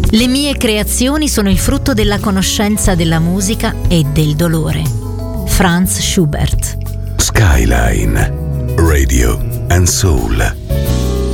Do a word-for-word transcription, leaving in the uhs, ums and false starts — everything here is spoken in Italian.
Le mie creazioni sono il frutto della conoscenza della musica e del dolore. Franz Schubert. Skyline Radio and Soul.